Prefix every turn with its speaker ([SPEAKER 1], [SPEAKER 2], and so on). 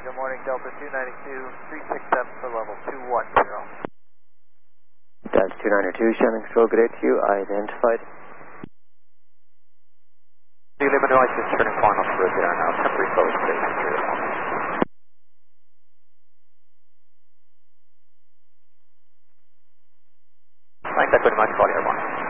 [SPEAKER 1] Good morning, Delta 292, 367 for level 210.
[SPEAKER 2] Delta 292, Shannon Control, good day to you. Identified.
[SPEAKER 3] The limit device is turning far enough for there now. Temporary close, please. Thanks, I pretty much call you, everyone.